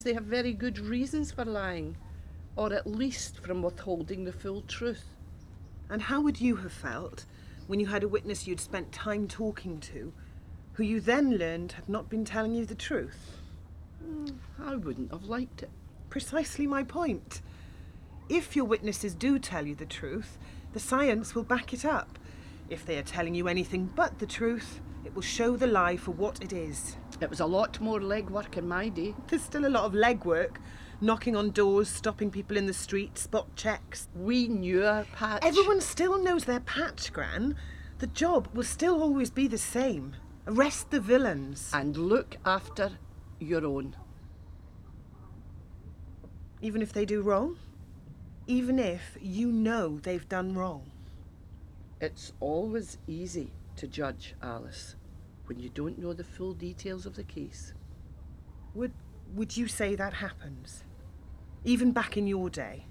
They have very good reasons for lying, or at least from withholding the full truth. And how would you have felt when you had a witness you'd spent time talking to, who you then learned had not been telling you the truth? I wouldn't have liked it. Precisely my point. If your witnesses do tell you the truth, the science will back it up. If they are telling you anything but the truth, it will show the lie for what it is. It was a lot more legwork in my day. There's still a lot of legwork. Knocking on doors, stopping people in the street, spot checks. We knew our patch. Everyone still knows their patch, Gran. The job will still always be the same. Arrest the villains. And look after your own. Even if they do wrong? Even if you know they've done wrong? It's always easy to judge, Alice, when you don't know the full details of the case. Would you say that happens? Even back in your day?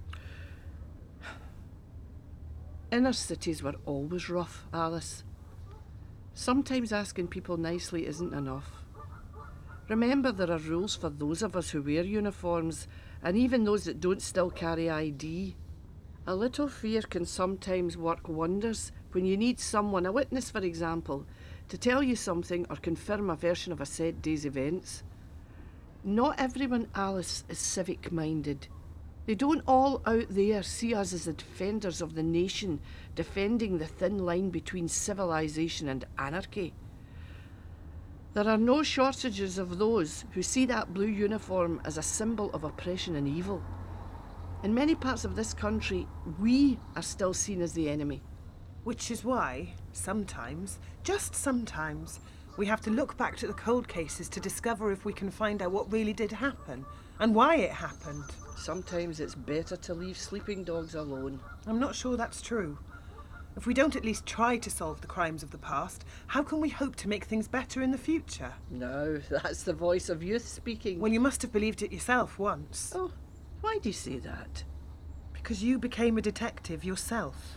Inner cities were always rough, Alice. Sometimes asking people nicely isn't enough. Remember, there are rules for those of us who wear uniforms, and even those that don't still carry ID. A little fear can sometimes work wonders when you need someone, a witness for example, to tell you something or confirm a version of a said day's events. Not everyone, Alice, is civic-minded. They don't all out there see us as the defenders of the nation, defending the thin line between civilization and anarchy. There are no shortages of those who see that blue uniform as a symbol of oppression and evil. In many parts of this country, we are still seen as the enemy. Which is why, sometimes, just sometimes, we have to look back to the cold cases to discover if we can find out what really did happen and why it happened. Sometimes it's better to leave sleeping dogs alone. I'm not sure that's true. If we don't at least try to solve the crimes of the past, how can we hope to make things better in the future? No, that's the voice of youth speaking. Well, you must have believed it yourself once. Oh, why do you say that? Because you became a detective yourself.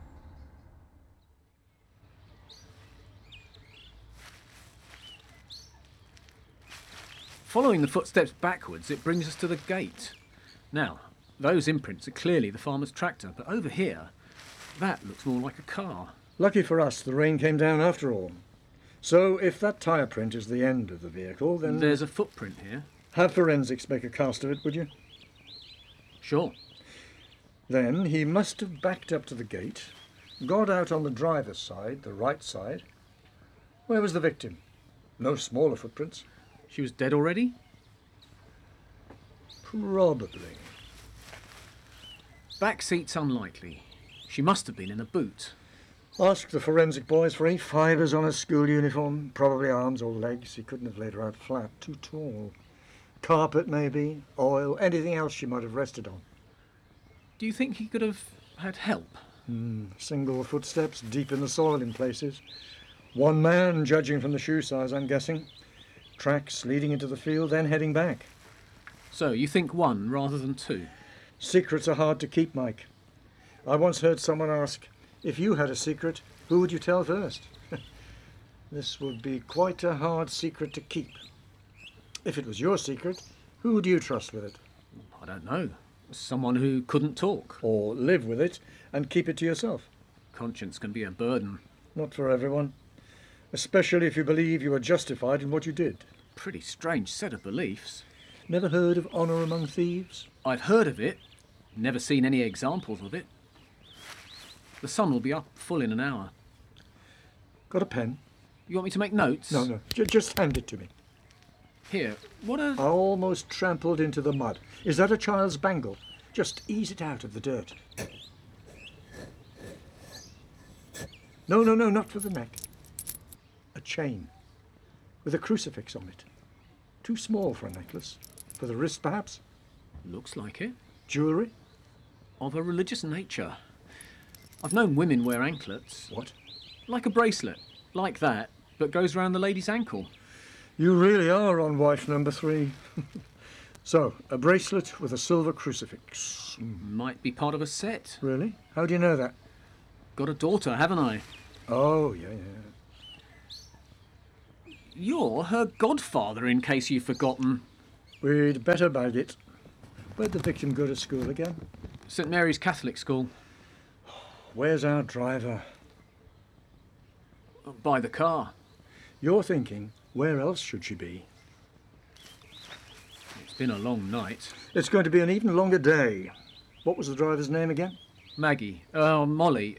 Following the footsteps backwards, it brings us to the gate. Now, those imprints are clearly the farmer's tractor, but over here, that looks more like a car. Lucky for us, the rain came down after all. So if that tyre print is the end of the vehicle, then... There's a footprint here. Have forensics make a cast of it, would you? Sure. Then he must have backed up to the gate, got out on the driver's side, the right side. Where was the victim? No smaller footprints. She was dead already? Probably. Back seat's unlikely. She must have been in a boot. Ask the forensic boys for any fibres on her school uniform. Probably arms or legs. He couldn't have laid her out flat. Too tall. Carpet, maybe. Oil. Anything else she might have rested on. Do you think he could have had help? Single footsteps, deep in the soil in places. One man, judging from the shoe size, I'm guessing. Tracks leading into the field, then heading back. So, you think one rather than two? Secrets are hard to keep, Mike. I once heard someone ask, if you had a secret, who would you tell first? This would be quite a hard secret to keep. If it was your secret, who would you trust with it? I don't know. Someone who couldn't talk. Or live with it and keep it to yourself. Conscience can be a burden. Not for everyone. Especially if you believe you are justified in what you did. Pretty strange set of beliefs. Never heard of honour among thieves? I've heard of it. Never seen any examples of it. The sun will be up full in an hour. Got a pen? You want me to make notes? No. Just hand it to me. Here, what a... I almost trampled into the mud. Is that a child's bangle? Just ease it out of the dirt. No, not for the neck. A chain. With a crucifix on it. Too small for a necklace. For the wrist, perhaps? Looks like it. Jewellery? Of a religious nature. I've known women wear anklets. What? Like a bracelet. Like that, but goes round the lady's ankle. You really are on wife number 3. So, a bracelet with a silver crucifix. Might be part of a set. Really? How do you know that? Got a daughter, haven't I? Oh, yeah. You're her godfather, in case you've forgotten. We'd better bag it. Where'd the victim go to school again? St Mary's Catholic School. Where's our driver? By the car. You're thinking, where else should she be? It's been a long night. It's going to be an even longer day. What was the driver's name again? Maggie. Molly.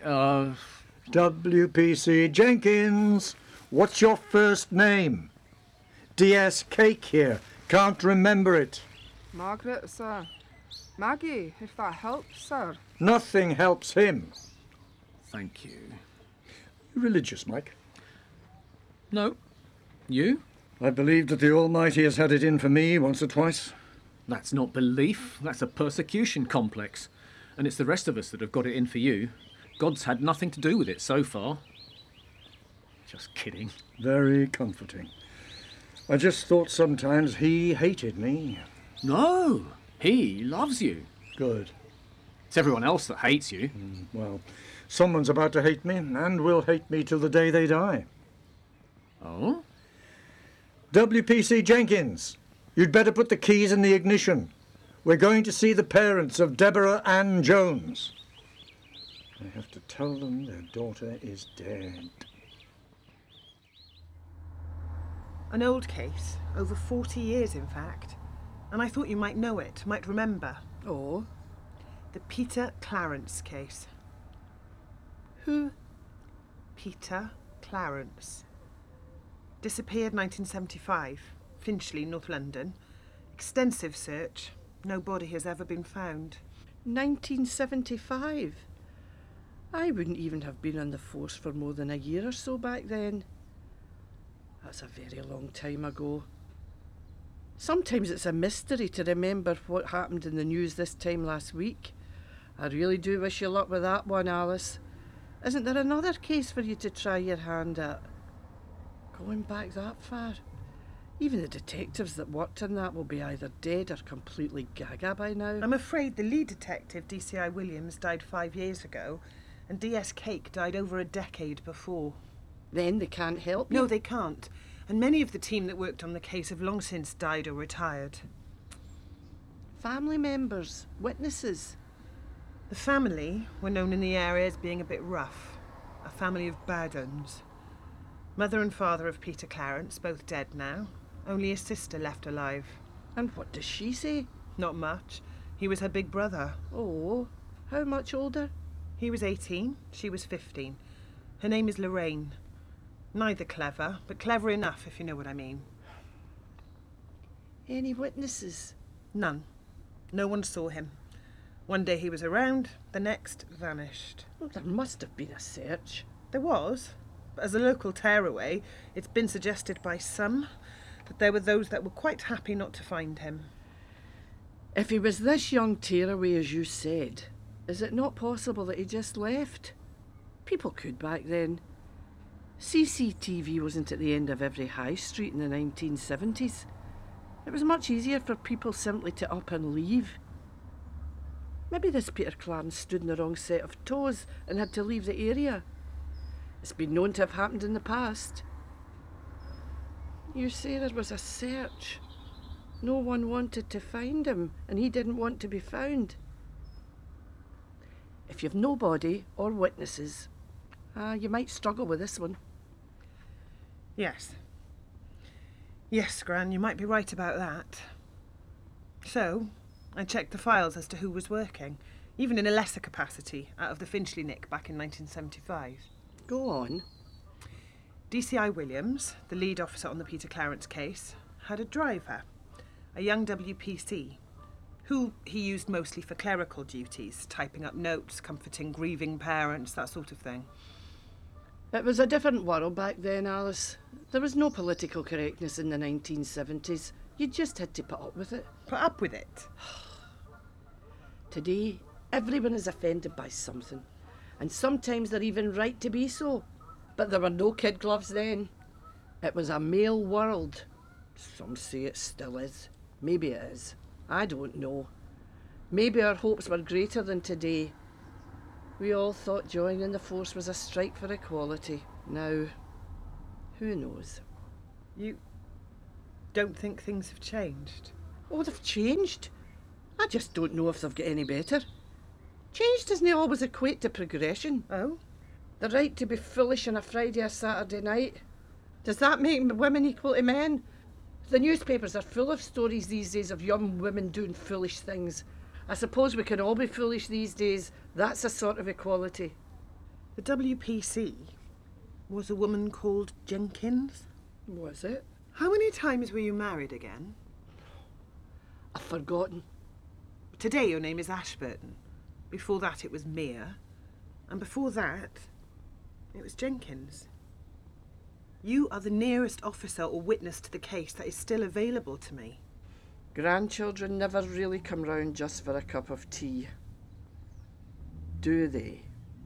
WPC Jenkins. What's your first name? DS Cake here. Can't remember it. Margaret, sir. Maggie, if that helps, sir. Nothing helps him. Thank you. You religious, Mike? No. You? I believe that the Almighty has had it in for me once or twice. That's not belief. That's a persecution complex. And it's the rest of us that have got it in for you. God's had nothing to do with it so far. Just kidding. Very comforting. I just thought sometimes he hated me. No. He loves you. Good. It's everyone else that hates you. Well, someone's about to hate me and will hate me till the day they die. Oh? WPC Jenkins, you'd better put the keys in the ignition. We're going to see the parents of Deborah Ann Jones. I have to tell them their daughter is dead. An old case, over 40 years in fact. And I thought you might know it, might remember. Oh, The Peter Clarence case. who? Peter Clarence. Disappeared 1975, Finchley, North London. Extensive search. No body has ever been found. 1975. I wouldn't even have been on the force for more than a year or so back then. That's a very long time ago. Sometimes it's a mystery to remember what happened in the news this time last week. I really do wish you luck with that one, Alice. Isn't there another case for you to try your hand at? Going back that far? Even the detectives that worked on that will be either dead or completely gaga by now. I'm afraid the lead detective, DCI Williams, died 5 years ago, and DS Cake died over a decade before. Then they can't help you? No, they can't. And many of the team that worked on the case have long since died or retired. Family members, witnesses. The family were known in the area as being a bit rough. A family of bad uns. Mother and father of Peter Clarence, both dead now. Only his sister left alive. And what does she say? Not much. He was her big brother. Oh, how much older? He was 18, she was 15. Her name is Lorraine. Neither clever, but clever enough, if you know what I mean. Any witnesses? None. No one saw him. One day he was around, the next vanished. Well, there must have been a search. There was, but as a local tearaway, it's been suggested by some that there were those that were quite happy not to find him. If he was this young tearaway as you said, is it not possible that he just left? People could back then. CCTV wasn't at the end of every high street in the 1970s. It was much easier for people simply to up and leave. Maybe this Peter Clarence stood in the wrong set of toes and had to leave the area. It's been known to have happened in the past. You say there was a search. No one wanted to find him, and he didn't want to be found. If you've no body or witnesses, you might struggle with this one. Yes. Yes, Gran, you might be right about that. So, I checked the files as to who was working, even in a lesser capacity, out of the Finchley nick back in 1975. Go on. DCI Williams, the lead officer on the Peter Clarence case, had a driver, a young WPC, who he used mostly for clerical duties, typing up notes, comforting grieving parents, that sort of thing. It was a different world back then, Alice. There was no political correctness in the 1970s. You just had to put up with it. Put up with it? Today, everyone is offended by something. And sometimes they're even right to be so. But there were no kid gloves then. It was a male world. Some say it still is. Maybe it is. I don't know. Maybe our hopes were greater than today. We all thought joining the force was a strike for equality. Now, who knows? You don't think things have changed? Oh, they've changed. I just don't know if they've got any better. Change doesn't always equate to progression. Oh? The right to be foolish on a Friday or Saturday night. Does that make women equal to men? The newspapers are full of stories these days of young women doing foolish things. I suppose we can all be foolish these days. That's a sort of equality. The WPC was a woman called Jenkins? Was it? How many times were you married again? I've forgotten. Today your name is Ashburton. Before that it was Mia. And before that, it was Jenkins. You are the nearest officer or witness to the case that is still available to me. Grandchildren never really come round just for a cup of tea. Do they?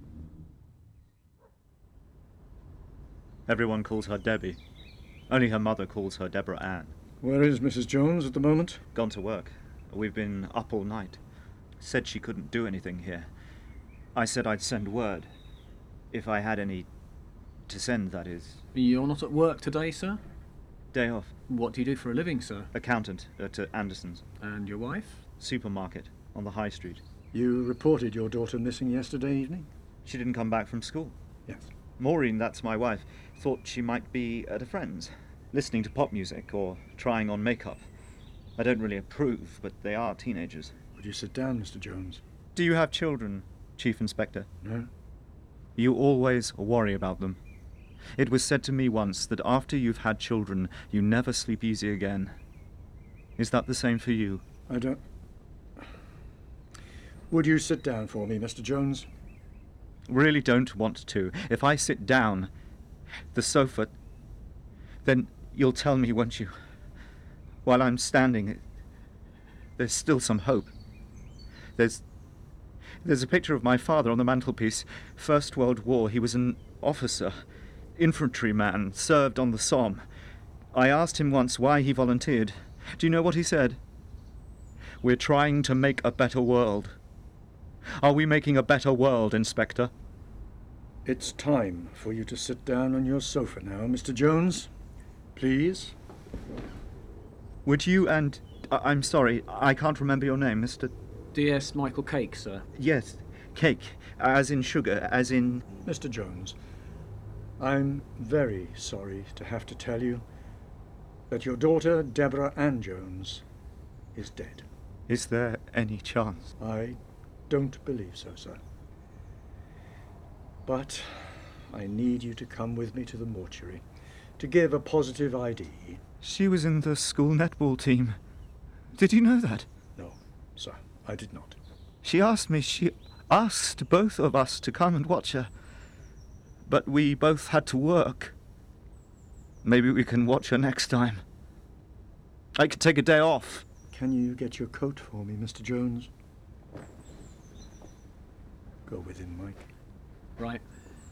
Everyone calls her Debbie. Only her mother calls her Deborah Ann. Where is Mrs. Jones at the moment? Gone to work. We've been up all night. Said she couldn't do anything here. I said I'd send word. If I had any to send, that is. You're not at work today, sir? Day off. What do you do for a living, sir? Accountant at Anderson's. And your wife? Supermarket on the high street. You reported your daughter missing yesterday evening? She didn't come back from school. Yes. Maureen, that's my wife, thought she might be at a friend's, listening to pop music or trying on makeup. I don't really approve, but they are teenagers. Would you sit down, Mr. Jones? Do you have children, Chief Inspector? No. You always worry about them. It was said to me once that after you've had children, you never sleep easy again. Is that the same for you? I don't... Would you sit down for me, Mr. Jones? Really don't want to. If I sit down, the sofa, then you'll tell me, won't you? While I'm standing, there's still some hope. There's a picture of my father on the mantelpiece. First World War, he was an officer, infantryman, served on the Somme. I asked him once why he volunteered. Do you know what he said? We're trying to make a better world. Are we making a better world, Inspector? It's time for you to sit down on your sofa now, Mr. Jones. Please. Would you and... I'm sorry, I can't remember your name, Mr... DS Michael Cake, sir. Yes, cake, as in sugar, as in... Mr. Jones, I'm very sorry to have to tell you that your daughter, Deborah Ann Jones, is dead. Is there any chance? I don't believe so, sir. But I need you to come with me to the mortuary to give a positive ID. She was in the school netball team. Did you know that? No, sir, I did not. She asked both of us to come and watch her. But we both had to work. Maybe we can watch her next time. I could take a day off. Can you get your coat for me, Mr. Jones? Go with him, Mike. Right.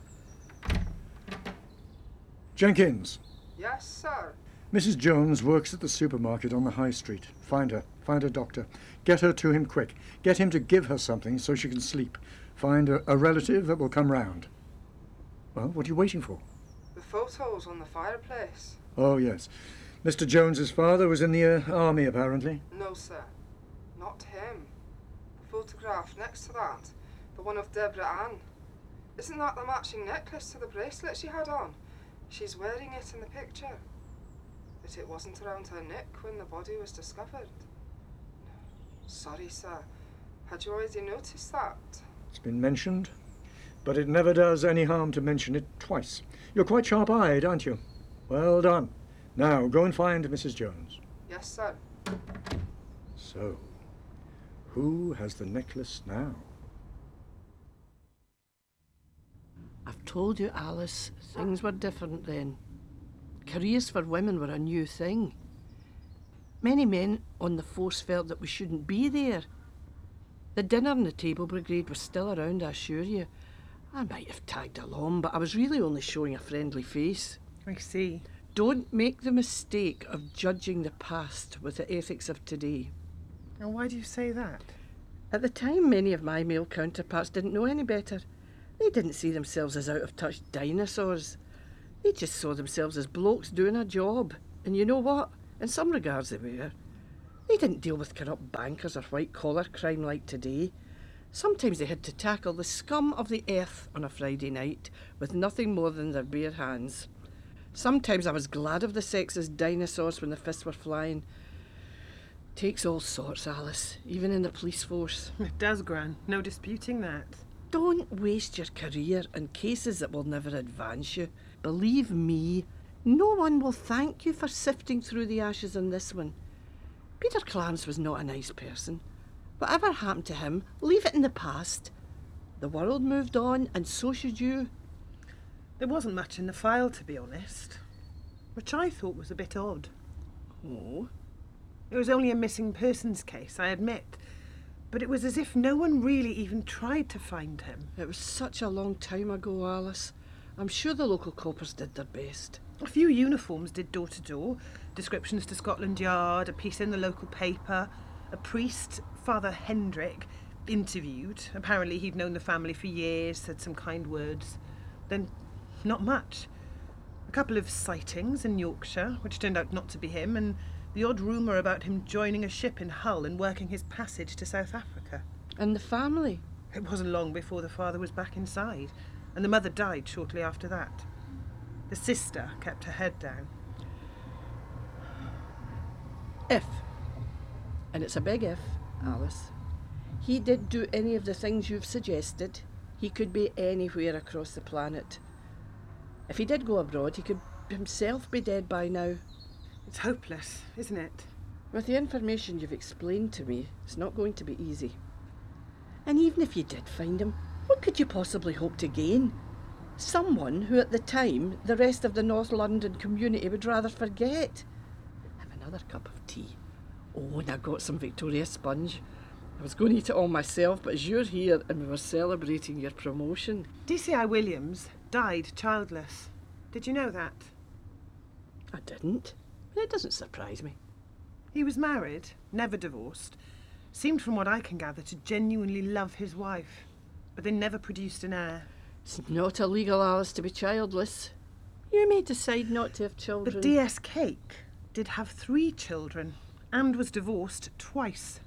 Jenkins! Yes, sir. Mrs. Jones works at the supermarket on the high street. Find her. Find her doctor. Get her to him quick. Get him to give her something so she can sleep. Find a relative that will come round. Well, what are you waiting for? The photos on the fireplace. Oh, yes. Mr. Jones's father was in the army, apparently. No, sir. Not him. The photograph next to that. The one of Deborah Ann. Isn't that the matching necklace to the bracelet she had on? She's wearing it in the picture. But it wasn't around her neck when the body was discovered. Sorry, sir. Had you already noticed that? It's been mentioned, but it never does any harm to mention it twice. You're quite sharp-eyed, aren't you? Well done. Now, go and find Mrs. Jones. Yes, sir. So, who has the necklace now? I've told you, Alice, things were different then. Careers for women were a new thing. Many men on the force felt that we shouldn't be there. The dinner and the table brigade were still around, I assure you. I might have tagged along, but I was really only showing a friendly face. I see. Don't make the mistake of judging the past with the ethics of today. And why do you say that? At the time, many of my male counterparts didn't know any better. They didn't see themselves as out-of-touch dinosaurs. They just saw themselves as blokes doing a job. And you know what? In some regards they were. They didn't deal with corrupt bankers or white-collar crime like today. Sometimes they had to tackle the scum of the earth on a Friday night with nothing more than their bare hands. Sometimes I was glad of the sexist dinosaurs when the fists were flying. Takes all sorts, Alice, even in the police force. It does, Gran. No disputing that. Don't waste your career in cases that will never advance you. Believe me, no one will thank you for sifting through the ashes on this one. Peter Clarence was not a nice person. Whatever happened to him, leave it in the past. The world moved on, and so should you. There wasn't much in the file, to be honest, which I thought was a bit odd. Oh? It was only a missing persons case, I admit, but it was as if no one really even tried to find him. It was such a long time ago, Alice. I'm sure the local coppers did their best. A few uniforms did door-to-door, descriptions to Scotland Yard, a piece in the local paper. A priest, Father Hendrick, interviewed. Apparently he'd known the family for years, said some kind words. Then, not much. A couple of sightings in Yorkshire, which turned out not to be him, and the odd rumour about him joining a ship in Hull and working his passage to South Africa. And the family? It wasn't long before the father was back inside, and the mother died shortly after that. The sister kept her head down. If, and it's a big if, Alice, he did do any of the things you've suggested, he could be anywhere across the planet. If he did go abroad, he could himself be dead by now. It's hopeless, isn't it? With the information you've explained to me, it's not going to be easy. And even if you did find him, what could you possibly hope to gain? Someone who at the time the rest of the North London community would rather forget. Have another cup of tea. Oh, and I got some Victoria sponge. I was going to eat it all myself, but as you're here and we were celebrating your promotion. DCI Williams died childless. Did you know that? I didn't. But it doesn't surprise me. He was married, never divorced. Seemed, from what I can gather, to genuinely love his wife. But they never produced an heir. It's not illegal, Alice, to be childless. You may decide not to have children. But D.S. Cake did have 3 children and was divorced twice.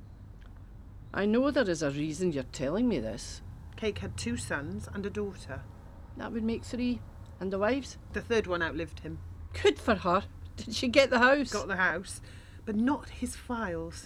I know there is a reason you're telling me this. Cake had 2 sons and a daughter. That would make 3. And the wives? The third one outlived him. Good for her. Did she get the house? Got the house, but not his files.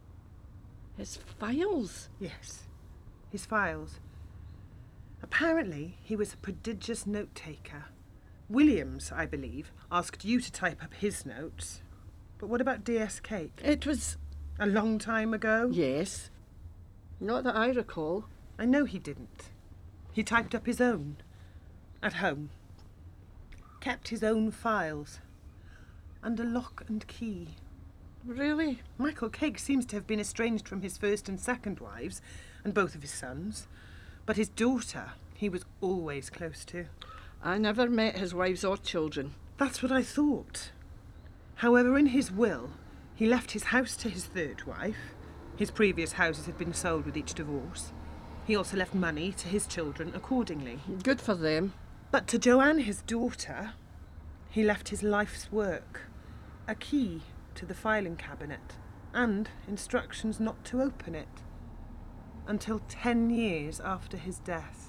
His files? Yes, his files. Apparently, he was a prodigious note-taker. Williams, I believe, asked you to type up his notes. But what about D.S. Cake? It was... A long time ago? Yes. Not that I recall. I know he didn't. He typed up his own. At home. Kept his own files. Under lock and key. Really? Michael Cake seems to have been estranged from his first and second wives, and both of his sons. But his daughter, he was always close to. I never met his wives or children. That's what I thought. However, in his will, he left his house to his third wife. His previous houses had been sold with each divorce. He also left money to his children accordingly. Good for them. But to Joanne, his daughter, he left his life's work, a key to the filing cabinet, and instructions not to open it until 10 years after his death.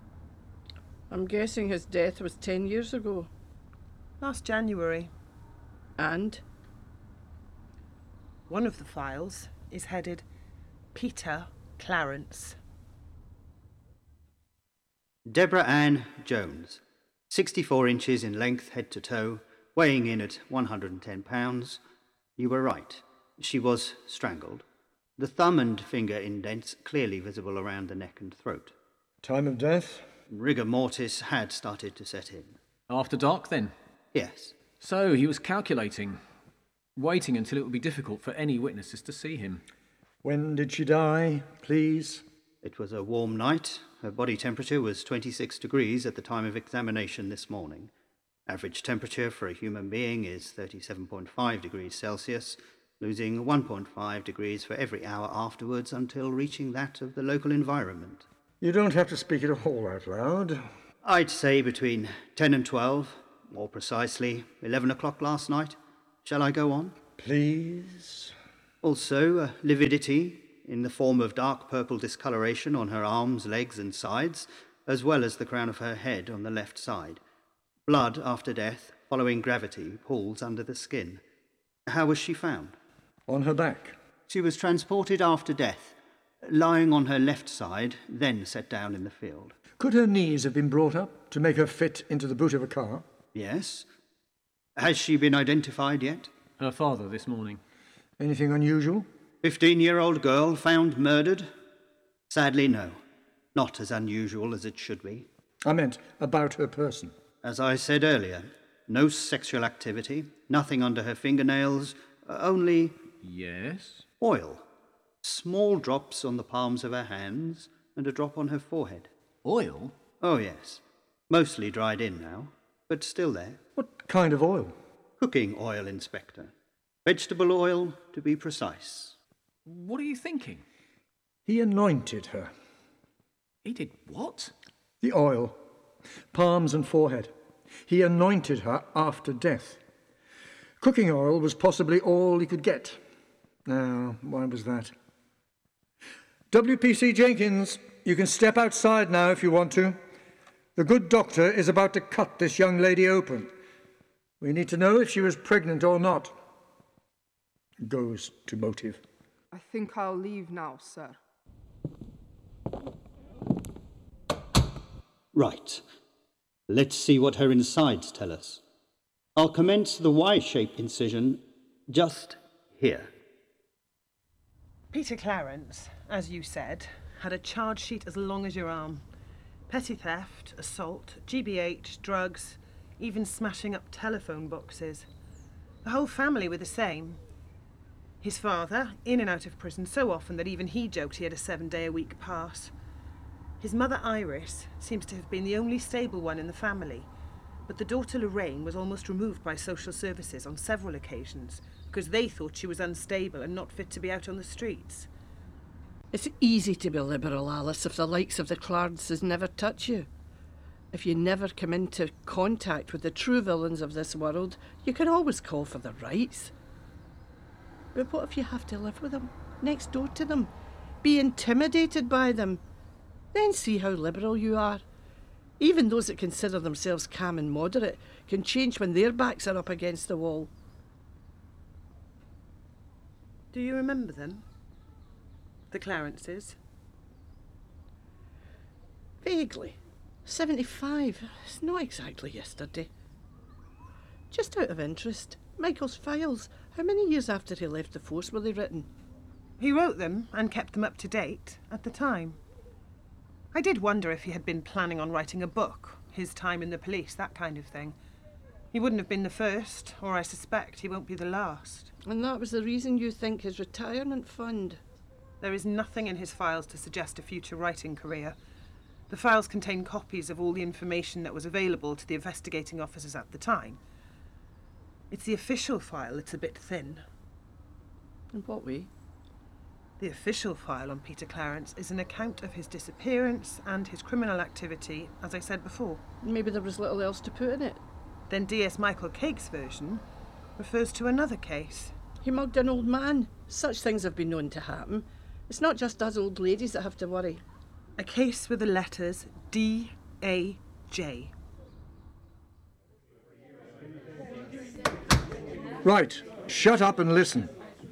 I'm guessing his death was 10 years ago. Last January. And? One of the files is headed Peter Clarence. Deborah Ann Jones, 64 inches in length head to toe, weighing in at 110 pounds. You were right. She was strangled. The thumb and finger indents clearly visible around the neck and throat. Time of death? Rigor mortis had started to set in. After dark, then? Yes. So he was calculating, waiting until it would be difficult for any witnesses to see him. When did she die, please? It was a warm night. Her body temperature was 26 degrees at the time of examination this morning. Average temperature for a human being is 37.5 degrees Celsius, losing 1.5 degrees for every hour afterwards until reaching that of the local environment. You don't have to speak it all out loud. I'd say between 10 and 12, more precisely 11 o'clock last night. Shall I go on? Please. Also, lividity in the form of dark purple discoloration on her arms, legs, and sides, as well as the crown of her head on the left side. Blood after death, following gravity, pools under the skin. How was she found? On her back. She was transported after death, lying on her left side, then set down in the field. Could her knees have been brought up to make her fit into the boot of a car? Yes. Has she been identified yet? Her father this morning. Anything unusual? 15-year-old girl found murdered? Sadly, no. Not as unusual as it should be. I meant about her person. As I said earlier, no sexual activity, nothing under her fingernails, only... Yes? Oil. Small drops on the palms of her hands and a drop on her forehead. Oil? Oh, yes. Mostly dried in now, but still there. What kind of oil? Cooking oil, Inspector. Vegetable oil, to be precise. What are you thinking? He anointed her. He did what? The oil. Palms and forehead. He anointed her after death. Cooking oil was possibly all he could get. Now, why was that? WPC Jenkins, you can step outside now if you want to. The good doctor is about to cut this young lady open. We need to know if she was pregnant or not. Goes to motive. I think I'll leave now, sir. Right. Let's see what her insides tell us. I'll commence the Y-shaped incision just here. Peter Clarence, as you said, had a charge sheet as long as your arm. Petty theft, assault, GBH, drugs, even smashing up telephone boxes. The whole family were the same. His father, in and out of prison so often that even he joked he had a 7-day-a-week pass. His mother, Iris, seems to have been the only stable one in the family, but the daughter, Lorraine, was almost removed by social services on several occasions because they thought she was unstable and not fit to be out on the streets. It's easy to be liberal, Alice, if the likes of the Clarences never touch you. If you never come into contact with the true villains of this world, you can always call for their rights. But what if you have to live with them, next door to them, be intimidated by them? Then see how liberal you are. Even those that consider themselves calm and moderate can change when their backs are up against the wall. Do you remember them? The Clarences? Vaguely. 75. It's not exactly yesterday. Just out of interest, Michael's files, how many years after he left the force were they written? He wrote them and kept them up to date at the time. I did wonder if he had been planning on writing a book, his time in the police, that kind of thing. He wouldn't have been the first, or I suspect he won't be the last. And that was the reason you think his retirement fund? There is nothing in his files to suggest a future writing career. The files contain copies of all the information that was available to the investigating officers at the time. It's the official file that's a bit thin. In what way? The official file on Peter Clarence is an account of his disappearance and his criminal activity, as I said before. Maybe there was little else to put in it. Then DS Michael Cake's version refers to another case. He mugged an old man. Such things have been known to happen. It's not just us old ladies that have to worry. A case with the letters D-A-J. Right, shut up and listen.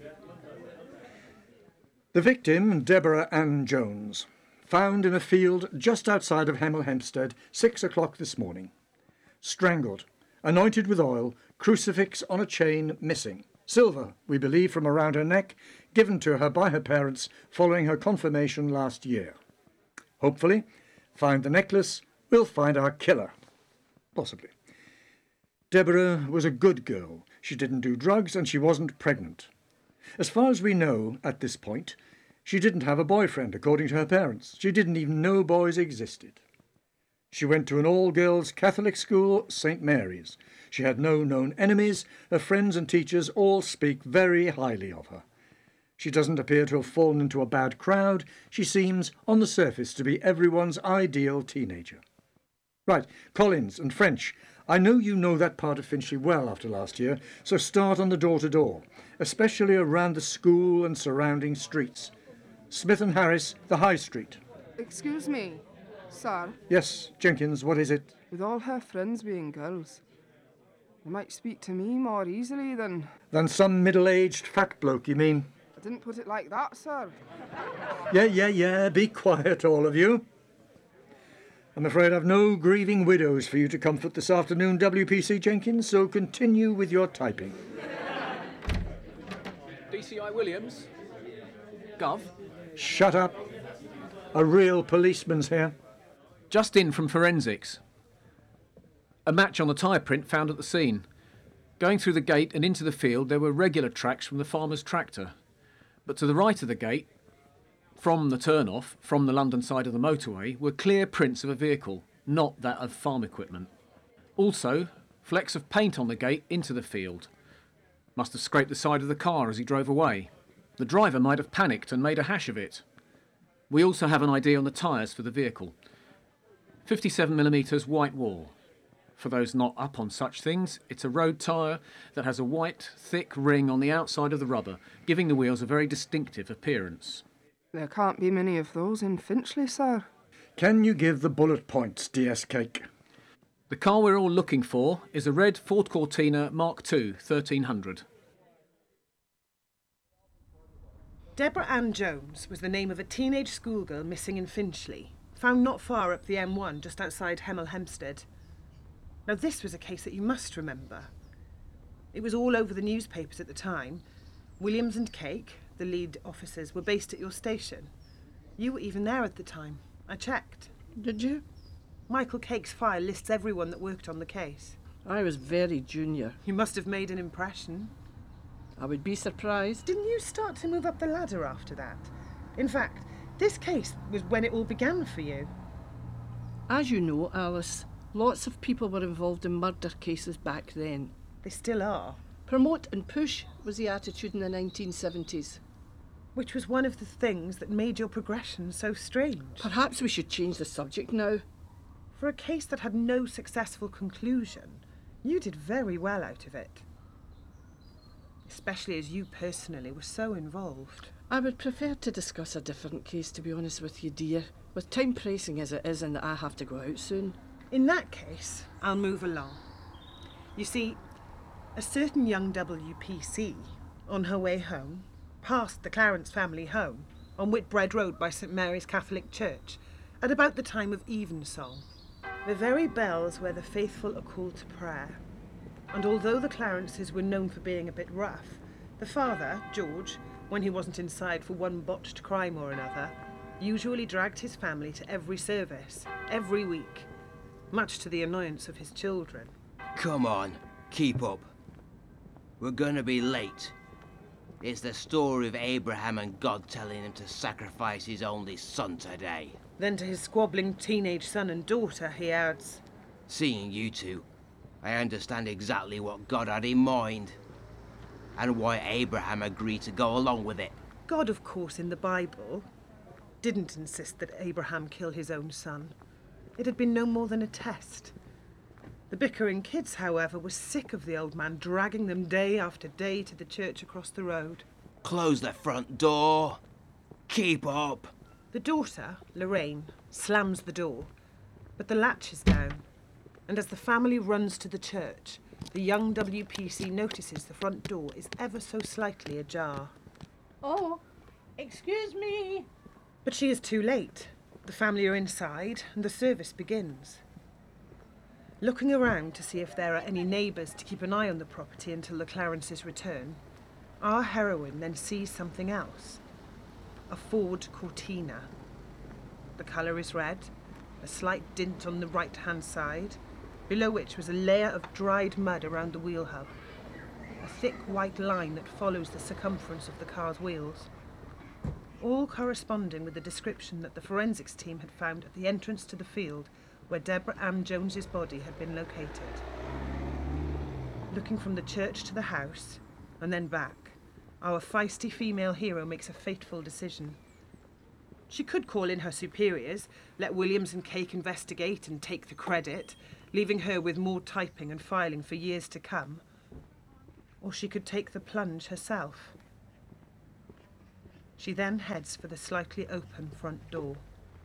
The victim, Deborah Ann Jones, found in a field just outside of Hemel Hempstead, 6 o'clock this morning. Strangled, anointed with oil, crucifix on a chain missing. Silver, we believe, from around her neck, given to her by her parents following her confirmation last year. Hopefully, find the necklace, we'll find our killer. Possibly. Deborah was a good girl. She didn't do drugs and she wasn't pregnant. As far as we know at this point, she didn't have a boyfriend, according to her parents. She didn't even know boys existed. She went to an all-girls Catholic school, St. Mary's. She had no known enemies. Her friends and teachers all speak very highly of her. She doesn't appear to have fallen into a bad crowd. She seems, on the surface, to be everyone's ideal teenager. Right, Collins and French, I know you know that part of Finchley well after last year, so start on the door-to-door, especially around the school and surrounding streets. Smith and Harris, the High Street. Excuse me, sir. Yes, Jenkins, what is it? With all her friends being girls, they might speak to me more easily than... Than some middle-aged fat bloke, you mean? I didn't put it like that, sir. Yeah, be quiet, all of you. I'm afraid I've no grieving widows for you to comfort this afternoon, WPC Jenkins, so continue with your typing. DCI Williams? Gov? Shut up. A real policeman's here. Just in from forensics. A match on the tyre print found at the scene. Going through the gate and into the field, there were regular tracks from the farmer's tractor. But to the right of the gate, from the turn-off, from the London side of the motorway, were clear prints of a vehicle, not that of farm equipment. Also, flecks of paint on the gate into the field. Must have scraped the side of the car as he drove away. The driver might have panicked and made a hash of it. We also have an ID on the tyres for the vehicle. 57mm white wall. For those not up on such things, it's a road tyre that has a white, thick ring on the outside of the rubber, giving the wheels a very distinctive appearance. There can't be many of those in Finchley, sir. Can you give the bullet points, DS Cake? The car we're all looking for is a red Ford Cortina Mark II 1300. Deborah Ann Jones was the name of a teenage schoolgirl missing in Finchley, found not far up the M1 just outside Hemel Hempstead. Now this was a case that you must remember. It was all over the newspapers at the time. Williams and Cake, the lead officers, were based at your station. You were even there at the time. I checked. Did you? Michael Cake's file lists everyone that worked on the case. I was very junior. You must have made an impression. I would be surprised. Didn't you start to move up the ladder after that? In fact, this case was when it all began for you. As you know, Alice, lots of people were involved in murder cases back then. They still are. Promote and push was the attitude in the 1970s. Which was one of the things that made your progression so strange. Perhaps we should change the subject now. For a case that had no successful conclusion, you did very well out of it. Especially as you personally were so involved. I would prefer to discuss a different case, to be honest with you, dear. With time pressing as it is and that I have to go out soon. In that case, I'll move along. You see, a certain young WPC, on her way home, passed the Clarence family home on Whitbread Road by St Mary's Catholic Church at about the time of evensong, the very bells where the faithful are called to prayer. And although the Clarences were known for being a bit rough, the father, George, when he wasn't inside for one botched crime or another, usually dragged his family to every service, every week, much to the annoyance of his children. Come on, keep up. We're gonna be late. It's the story of Abraham and God telling him to sacrifice his only son today. Then to his squabbling teenage son and daughter, he adds, Seeing you two, I understand exactly what God had in mind, and why Abraham agreed to go along with it. God, of course, in the Bible, didn't insist that Abraham kill his own son. It had been no more than a test. The bickering kids, however, were sick of the old man dragging them day after day to the church across the road. Close the front door. Keep up. The daughter, Lorraine, slams the door, but the latch is down, and as the family runs to the church, the young WPC notices the front door is ever so slightly ajar. Oh, excuse me. But she is too late. The family are inside, and the service begins. Looking around to see if there are any neighbours to keep an eye on the property until the Clarences return, our heroine then sees something else. A Ford Cortina. The colour is red, a slight dint on the right-hand side, below which was a layer of dried mud around the wheel hub. A thick white line that follows the circumference of the car's wheels. All corresponding with the description that the forensics team had found at the entrance to the field where Deborah Ann Jones's body had been located. Looking from the church to the house, and then back, our feisty female hero makes a fateful decision. She could call in her superiors, let Williams and Cake investigate and take the credit, leaving her with more typing and filing for years to come. Or she could take the plunge herself. She then heads for the slightly open front door.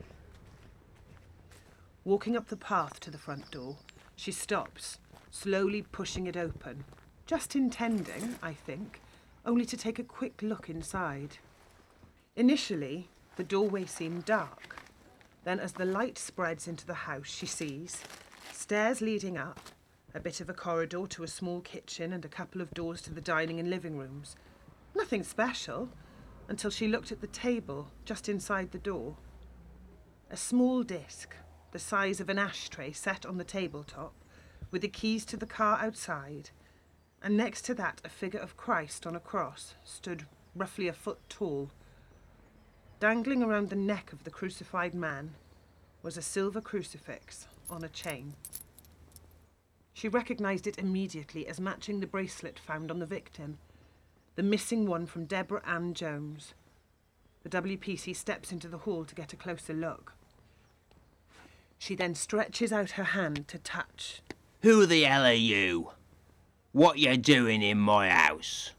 Walking up the path to the front door, she stops, slowly pushing it open, just intending, I think, only to take a quick look inside. Initially, the doorway seemed dark. Then as the light spreads into the house, she sees stairs leading up, a bit of a corridor to a small kitchen and a couple of doors to the dining and living rooms. Nothing special, until she looked at the table just inside the door. A small disc, the size of an ashtray, set on the tabletop, with the keys to the car outside, and next to that a figure of Christ on a cross stood roughly a foot tall. Dangling around the neck of the crucified man was a silver crucifix on a chain. She recognised it immediately as matching the bracelet found on the victim, the missing one from Deborah Ann Jones. The WPC steps into the hall to get a closer look. She then stretches out her hand to touch. Who the hell are you? What you doing in my house?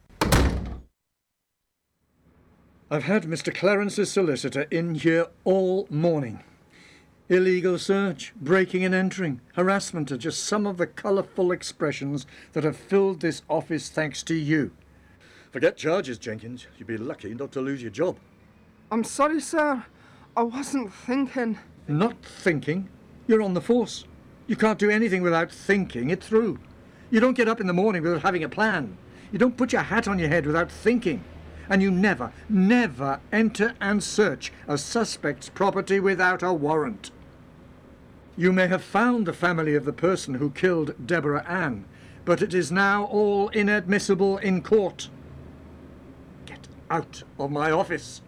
I've had Mr. Clarence's solicitor in here all morning. Illegal search, breaking and entering, harassment are just some of the colourful expressions that have filled this office thanks to you. Forget charges, Jenkins. You'd be lucky not to lose your job. I'm sorry, sir. I wasn't thinking. Not thinking? You're on the force. You can't do anything without thinking it through. You don't get up in the morning without having a plan. You don't put your hat on your head without thinking. And you never, never enter and search a suspect's property without a warrant. You may have found the family of the person who killed Deborah Ann, but it is now all inadmissible in court. Get out of my office.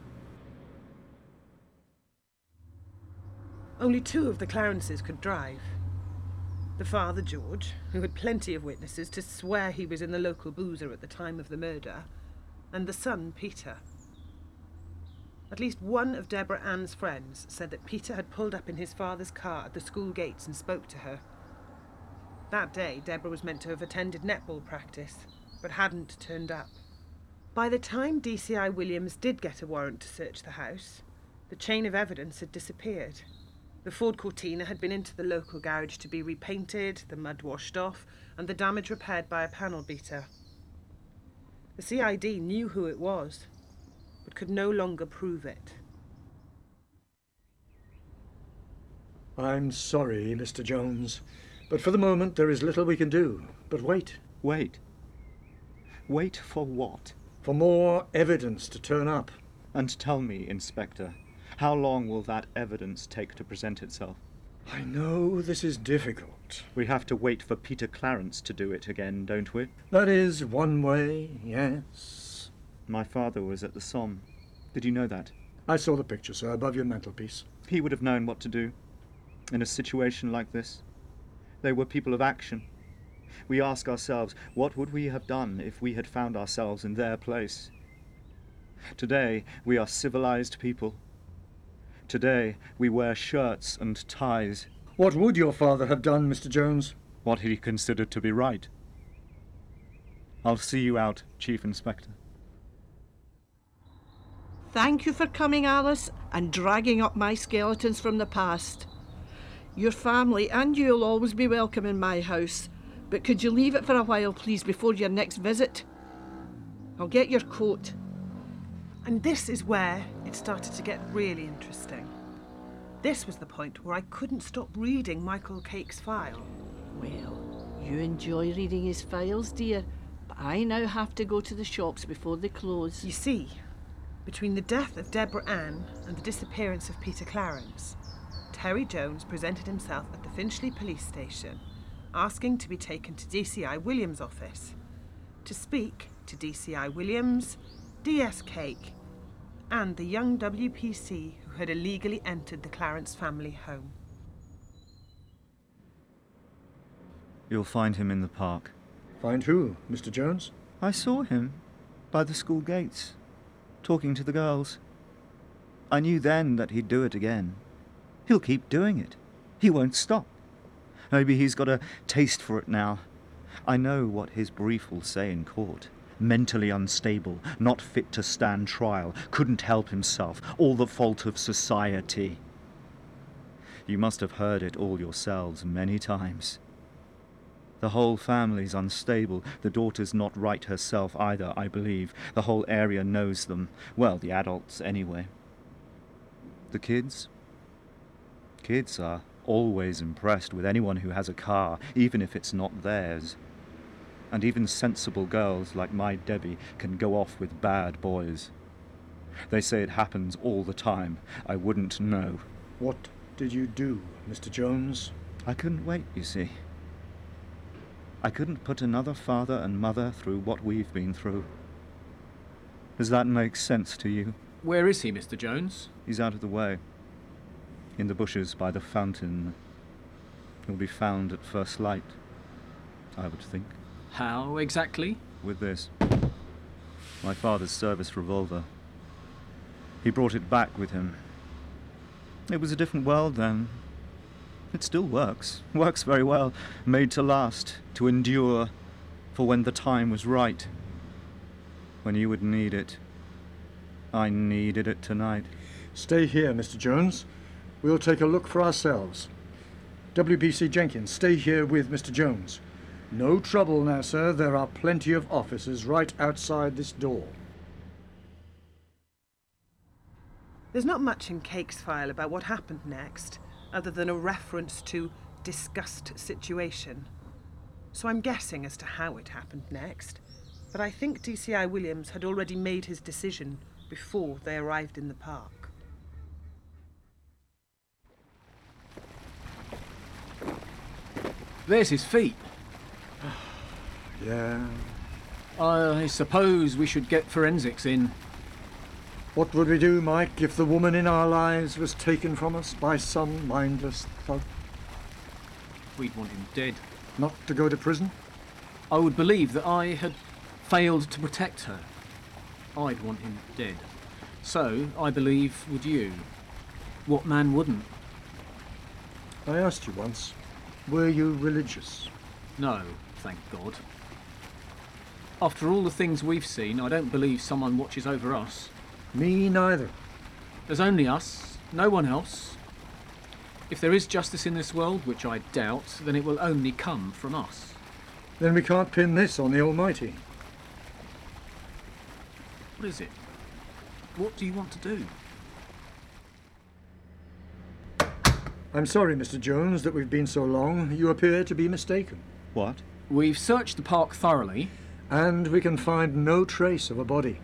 Only two of the Clarences could drive. The father, George, who had plenty of witnesses to swear he was in the local boozer at the time of the murder, and the son, Peter. At least one of Deborah Ann's friends said that Peter had pulled up in his father's car at the school gates and spoke to her. That day, Deborah was meant to have attended netball practice, but hadn't turned up. By the time DCI Williams did get a warrant to search the house, the chain of evidence had disappeared. The Ford Cortina had been into the local garage to be repainted, the mud washed off, and the damage repaired by a panel beater. The CID knew who it was, but could no longer prove it. I'm sorry, Mr. Jones, but for the moment there is little we can do. But wait. Wait. Wait for what? For more evidence to turn up. And tell me, Inspector, how long will that evidence take to present itself? I know this is difficult. We have to wait for Peter Clarence to do it again, don't we? That is one way, yes. My father was at the Somme. Did you know that? I saw the picture, sir, above your mantelpiece. He would have known what to do in a situation like this. They were people of action. We ask ourselves, what would we have done if we had found ourselves in their place? Today, we are civilized people. Today, we wear shirts and ties. What would your father have done, Mr. Jones? What he considered to be right. I'll see you out, Chief Inspector. Thank you for coming, Alice, and dragging up my skeletons from the past. Your family and you'll always be welcome in my house, but could you leave it for a while, please, before your next visit? I'll get your coat. And this is where it started to get really interesting. This was the point where I couldn't stop reading Michael Cake's file. Well, you enjoy reading his files, dear, but I now have to go to the shops before they close. You see, between the death of Deborah Ann and the disappearance of Peter Clarence, Terry Jones presented himself at the Finchley police station, asking to be taken to DCI Williams' office, to speak to DCI Williams, DS Cake, and the young WPC who had illegally entered the Clarence family home. You'll find him in the park. Find who, Mr. Jones? I saw him by the school gates, talking to the girls. I knew then that he'd do it again. He'll keep doing it. He won't stop. Maybe he's got a taste for it now. I know what his brief will say in court. Mentally unstable, not fit to stand trial, couldn't help himself, all the fault of society. You must have heard it all yourselves many times. The whole family's unstable. The daughter's not right herself either, I believe. The whole area knows them. Well, the adults anyway. The kids? Kids are always impressed with anyone who has a car, even if it's not theirs. And even sensible girls like my Debbie can go off with bad boys. They say it happens all the time. I wouldn't know. What did you do, Mr. Jones? I couldn't wait, you see. I couldn't put another father and mother through what we've been through. Does that make sense to you? Where is he, Mr. Jones? He's out of the way. In the bushes by the fountain. He'll be found at first light, I would think. How exactly? With this. My father's service revolver. He brought it back with him. It was a different world then. It still works. Works very well. Made to last, to endure, for when the time was right. When you would need it. I needed it tonight. Stay here, Mr. Jones. We'll take a look for ourselves. WPC Jenkins, stay here with Mr. Jones. No trouble now, sir. There are plenty of officers right outside this door. There's not much in Cake's file about what happened next, other than a reference to discussed situation. So I'm guessing as to how it happened next. But I think DCI Williams had already made his decision before they arrived in the park. There's his feet. Yeah. I suppose we should get forensics in. What would we do, Mike, if the woman in our lives was taken from us by some mindless thug? We'd want him dead. Not to go to prison? I would believe that I had failed to protect her. I'd want him dead. So, I believe, would you. What man wouldn't? I asked you once, were you religious? No, thank God. After all the things we've seen, I don't believe someone watches over us. Me neither. There's only us, no one else. If there is justice in this world, which I doubt, then it will only come from us. Then we can't pin this on the Almighty. What is it? What do you want to do? I'm sorry, Mr. Jones, that we've been so long. You appear to be mistaken. What? We've searched the park thoroughly. And we can find no trace of a body.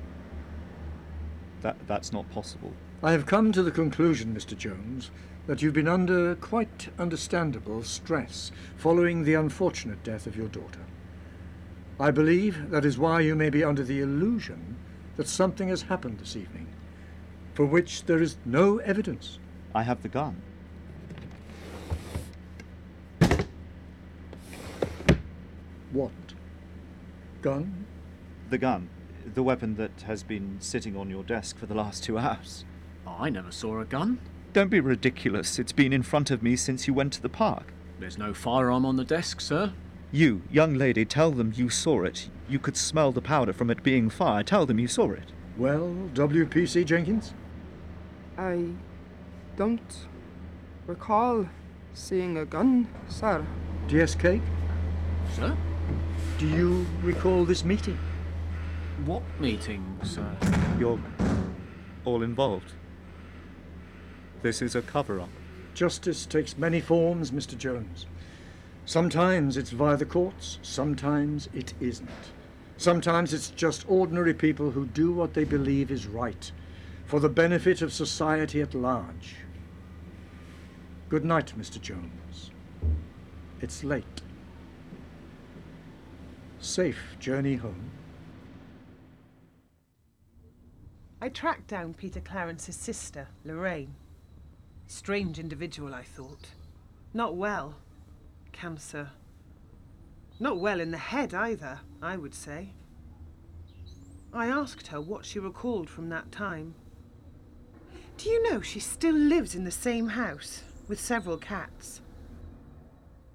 But that's not possible. I have come to the conclusion, Mr. Jones, that you've been under quite understandable stress following the unfortunate death of your daughter. I believe that is why you may be under the illusion that something has happened this evening, for which there is no evidence. I have the gun. What? Gun? The gun. The weapon that has been sitting on your desk for the last 2 hours. I never saw a gun. Don't be ridiculous. It's been in front of me since you went to the park. There's no firearm on the desk, sir. You, young lady, tell them you saw it. You could smell the powder from it being fired. Tell them you saw it. Well, WPC Jenkins? I don't recall seeing a gun, sir. DS Cake? Sir? Do you recall this meeting? What meeting, sir? You're all involved. This is a cover-up. Justice takes many forms, Mr. Jones. Sometimes it's via the courts, sometimes it isn't. Sometimes it's just ordinary people who do what they believe is right, for the benefit of society at large. Good night, Mr. Jones. It's late. Safe journey home. I tracked down Peter Clarence's sister, Lorraine. Strange individual, I thought. Not well. Cancer. Not well in the head either, I would say. I asked her what she recalled from that time. Do you know she still lives in the same house, with several cats?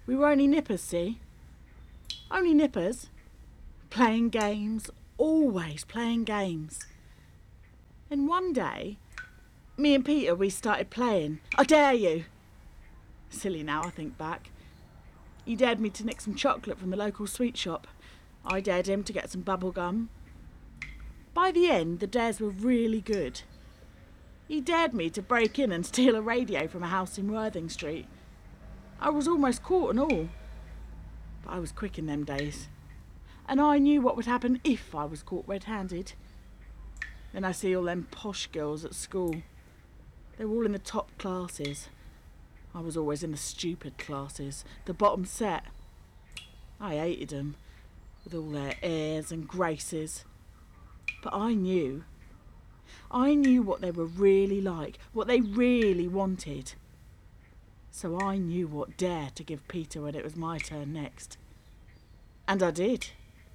We were only nippers, see? Only nippers. Playing games, always playing games. And one day, me and Peter, we started playing. I dare you. Silly now, I think back. He dared me to nick some chocolate from the local sweet shop. I dared him to get some bubble gum. By the end, the dares were really good. He dared me to break in and steal a radio from a house in Worthing Street. I was almost caught and all. But I was quick in them days. And I knew what would happen if I was caught red-handed. Then I see all them posh girls at school. They were all in the top classes. I was always in the stupid classes, the bottom set. I hated them, with all their airs and graces. But I knew what they were really like, what they really wanted. So I knew what dare to give Peter when it was my turn next. And I did.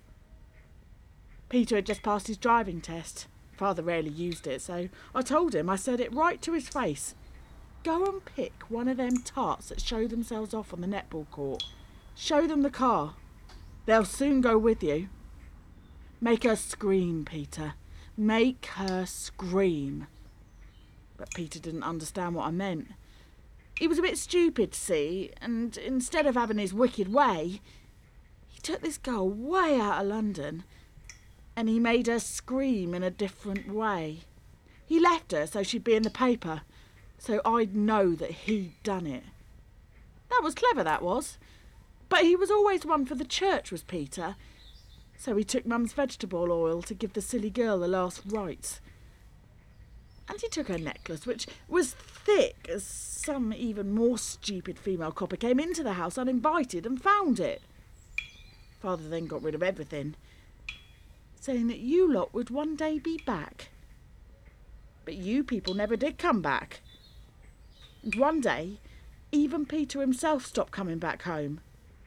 Peter had just passed his driving test. Father rarely used it, so I told him, I said it right to his face. Go and pick one of them tarts that show themselves off on the netball court. Show them the car. They'll soon go with you. Make her scream, Peter. Make her scream. But Peter didn't understand what I meant. He was a bit stupid, see, and instead of having his wicked way, he took this girl way out of London and he made her scream in a different way. He left her so she'd be in the paper, so I'd know that he'd done it. That was clever, that was. But he was always one for the church, was Peter. So he took Mum's vegetable oil to give the silly girl the last rites. And he took her necklace, which was thick, as some even more stupid female copper came into the house uninvited and found it. Father then got rid of everything, saying that you lot would one day be back. But you people never did come back. And one day, even Peter himself stopped coming back home.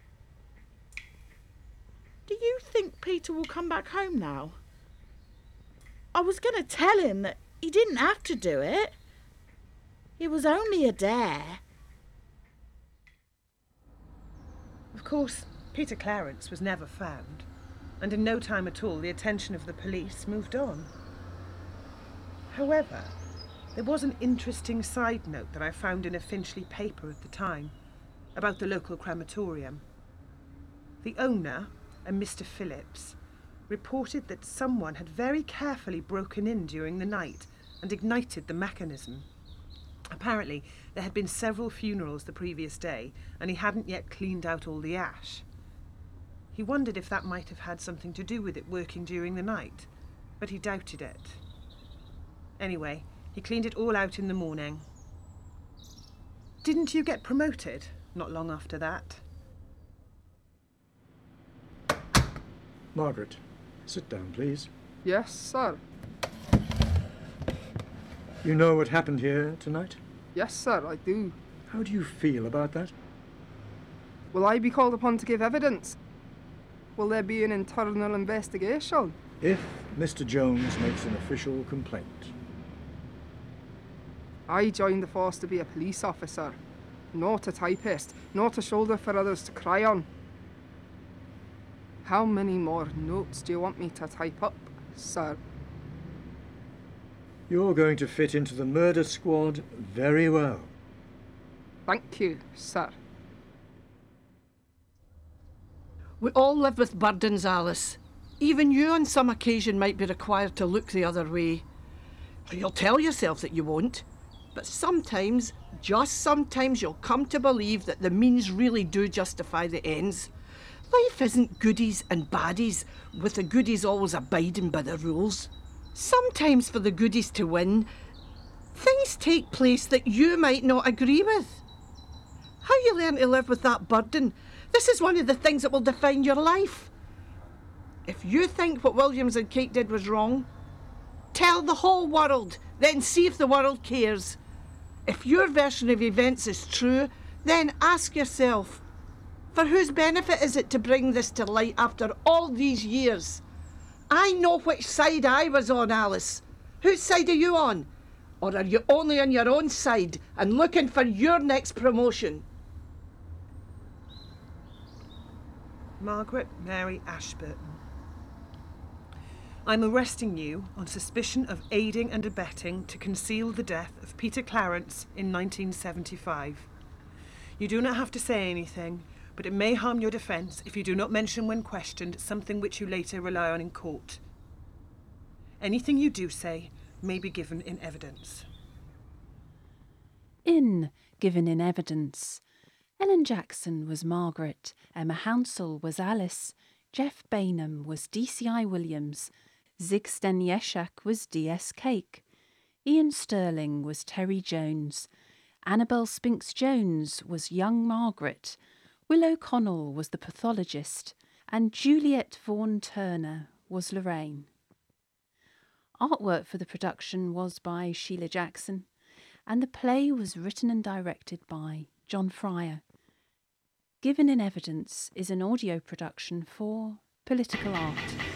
Do you think Peter will come back home now? I was going to tell him that he didn't have to do it. It was only a dare. Of course, Peter Clarence was never found, and in no time at all the attention of the police moved on. However, there was an interesting side note that I found in a Finchley paper at the time, about the local crematorium. The owner, a Mr. Phillips, reported that someone had very carefully broken in during the night and ignited the mechanism. Apparently, there had been several funerals the previous day, and he hadn't yet cleaned out all the ash. He wondered if that might have had something to do with it working during the night, but he doubted it. Anyway, he cleaned it all out in the morning. Didn't you get promoted not long after that? Margaret, sit down, please. Yes, sir. You know what happened here tonight? Yes, sir, I do. How do you feel about that? Will I be called upon to give evidence? Will there be an internal investigation? If Mr. Jones makes an official complaint. I joined the force to be a police officer, not a typist, not a shoulder for others to cry on. How many more notes do you want me to type up, sir? You're going to fit into the murder squad very well. Thank you, sir. We all live with burdens, Alice. Even you on some occasion might be required to look the other way. You'll tell yourself that you won't, but sometimes, just sometimes, you'll come to believe that the means really do justify the ends. Life isn't goodies and baddies, with the goodies always abiding by the rules. Sometimes for the goodies to win, things take place that you might not agree with. How you learn to live with that burden, this is one of the things that will define your life. If you think what Williams and Kate did was wrong, tell the whole world, then see if the world cares. If your version of events is true, then ask yourself, for whose benefit is it to bring this to light after all these years? I know which side I was on, Alice. Whose side are you on? Or are you only on your own side and looking for your next promotion? Margaret Mary Ashburton. I'm arresting you on suspicion of aiding and abetting to conceal the death of Peter Clarence in 1975. You do not have to say anything, but it may harm your defence if you do not mention when questioned something which you later rely on in court. Anything you do say may be given in evidence. Given in evidence. Ellen Jackson was Margaret, Emma Hounsell was Alice, Jeff Bainham was DCI Williams, Zig Stenieshak was DS Cake, Ian Sterling was Terry Jones, Annabel Spinks-Jones was young Margaret, Will O'Connell was the pathologist, and Juliet Vaughan Turner was Lorraine. Artwork for the production was by Sheila Jackson, and the play was written and directed by John Fryer. Given in Evidence is an audio production for Political Art.